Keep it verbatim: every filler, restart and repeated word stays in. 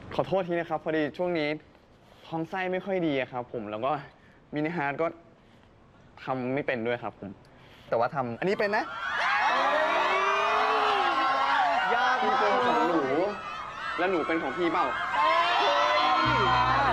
ขอโทษทีนะครับพอดีช่วงนี้ท้องไส้ไม่ค่อยดีครับผมแล้วก็มินิฮาร์ทก็ทำไม่เป็นด้วยครับผมแต่ว่าทำอันนี้เป็นนะยากพี่เป็นของหนูแล้วหนูเป็นของพี่เปล่า